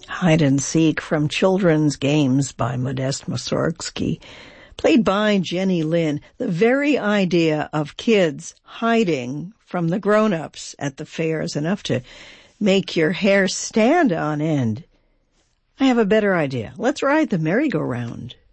Hide and Seek from Children's Games by Modest Mussorgsky, played by Jenny Lin. The very idea of kids hiding from the grown-ups at the fair is enough to make your hair stand on end. I have a better idea. Let's ride the merry-go-round.